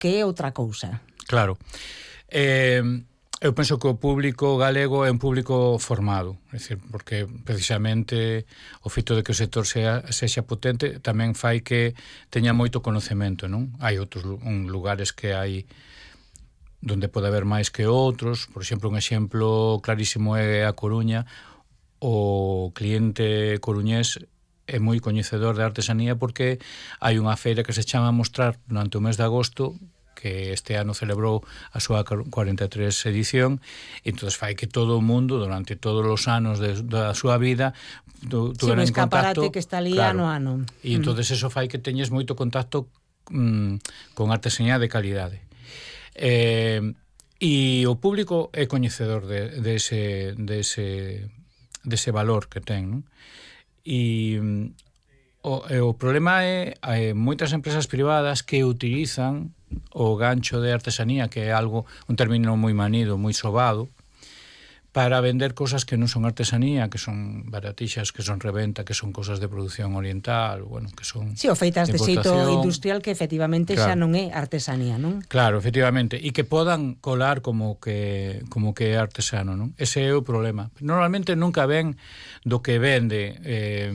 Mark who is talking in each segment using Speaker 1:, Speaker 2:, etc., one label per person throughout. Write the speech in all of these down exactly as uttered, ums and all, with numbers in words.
Speaker 1: que é outra cousa.
Speaker 2: Claro. Eh, eu penso que o público galego é un público formado, é dicir, porque precisamente o feito de que o sector sea, sexa potente tamén fai que teña moito conocemento, non? Hai outros un, lugares que hai donde pode haber máis que outros, por exemplo, un exemplo clarísimo é a Coruña. O cliente coruñés é moi coñecedor de artesanía porque hai unha feira que se chama Mostrar durante o mes de agosto, que este ano celebrou a súa cuarenta e tres edición, e entón fai que todo o mundo durante todos os anos de, da súa vida tu,
Speaker 1: sí, un escaparate
Speaker 2: contacto,
Speaker 1: que está ali
Speaker 2: claro,
Speaker 1: ano a ano.
Speaker 2: E entón mm. eso fai que teñes moito contacto mm, con artesanía de calidade. Eh, e o público é coñecedor de, de ese... De ese dese valor que ten, non? E o, o problema é, é moitas empresas privadas que utilizan o gancho de artesanía, que é algo, un término moi manido, moi sobado, para vender cosas que non son artesanía, que son baratixas, que son reventa, que son cosas de produción oriental, bueno, que son...
Speaker 1: Sí, o feitas de xeito industrial que efectivamente claro. Xa non é artesanía, non?
Speaker 2: Claro, efectivamente, e que podan colar como que como que é artesano, non? Ese é o problema. Normalmente nunca ven do que vende... Eh,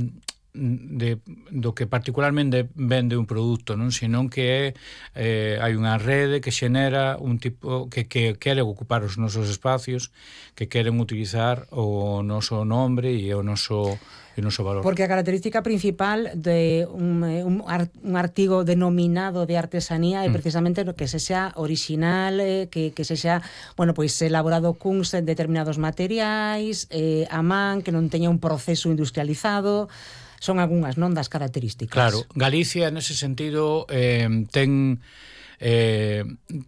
Speaker 2: de, do que particularmente vende un produto, non? Senón que é, eh, hai unha rede que xenera un tipo que, que quere ocupar os nosos espacios, que queren utilizar o noso nombre e o noso, o noso valor.
Speaker 1: Porque a característica principal de un, un, un artigo denominado de artesanía é precisamente mm. que se xa original, eh, que, que se xa, bueno, pois elaborado cuns determinados materiais, eh, a man, que non teña un proceso industrializado. Son algunhas, non, das características.
Speaker 2: Claro, Galicia nese sentido eh, ten eh,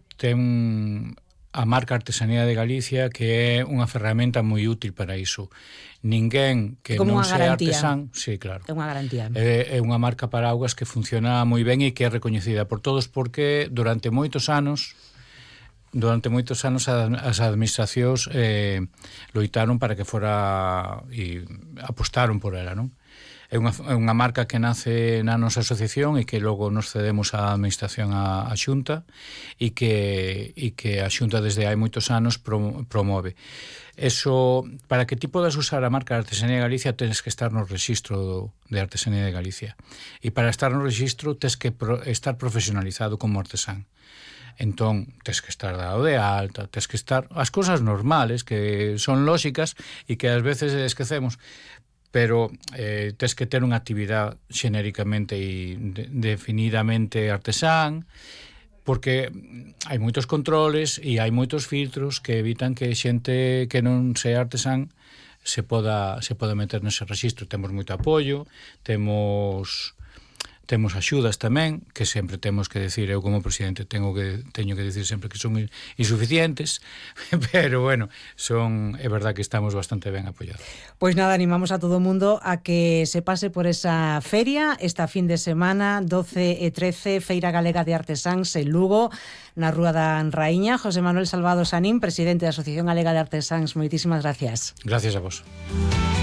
Speaker 2: ten a marca Artesanía de Galicia, que é unha ferramenta moi útil para iso. Ninguén que non sea artesán, sí, claro.
Speaker 1: É unha garantía.
Speaker 2: É, é unha marca paraguas que funciona moi ben e que é recoñecida por todos, porque durante moitos anos durante moitos anos as administracións eh, loitaron para que fora e apostaron por ela, non? É unha, é unha marca que nace na nosa asociación e que logo nos cedemos á administración a, a Xunta e que, e que a Xunta desde hai moitos anos pro, promove. Eso, para que ti podas usar a marca Artesanía de Galicia tens que estar no rexistro de Artesanía de Galicia, e para estar no rexistro tens que pro, estar profesionalizado como artesán. Entón, tens que estar dado de alta, tens que estar as cousas normales que son lóxicas e que ás veces esquecemos, pero eh, tens que ter unha actividade xenéricamente e de, definidamente artesán, porque hai moitos controles e hai moitos filtros que evitan que xente que non sea artesán se poda, se poda meter nese rexistro. Temos moito apoio, temos... Temos axudas tamén, que sempre temos que decir, eu como presidente tengo que, teño que decir sempre que son insuficientes, pero bueno, son, é verdad que estamos bastante ben apoiados.
Speaker 1: Pois nada, animamos a todo o mundo a que se pase por esa feria esta fin de semana, doce e trece, Feira Galega de Artesáns en Lugo, na Rúa da Raíña. José Manuel Salvado Sanín, presidente da Asociación Galega de Artesáns, moitísimas gracias.
Speaker 2: Gracias a vos.